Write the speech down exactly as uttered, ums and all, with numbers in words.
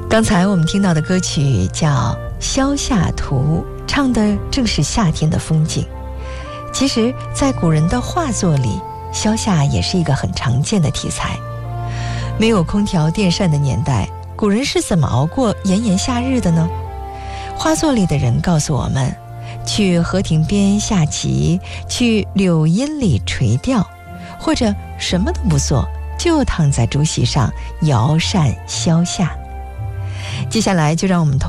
刚才我们听到的歌曲叫《萧夏图》，唱的正是夏天的风景。其实在古人的画作里，萧夏也是一个很常见的题材。没有空调电扇的年代，古人是怎么熬过炎炎夏日的呢？画作里的人告诉我们，去河亭边下棋，去柳荫里垂钓，或者什么都不做，就躺在竹席上摇扇萧夏。接下来就让我们